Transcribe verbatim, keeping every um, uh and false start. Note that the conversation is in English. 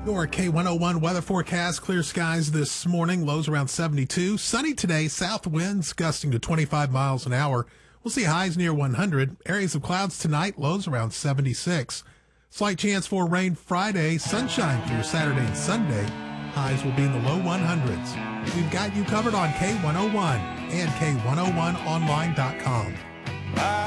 Your K one oh one weather forecast. Clear skies this morning. Lows around seventy-two. Sunny today. South winds gusting to twenty-five miles an hour. We'll see highs near one hundred. Areas of clouds tonight. Lows around seventy-six. Slight chance for rain Friday. Sunshine through Saturday and Sunday. Highs will be in the low one hundreds. We've got you covered on K one oh one and K one oh one online dot com.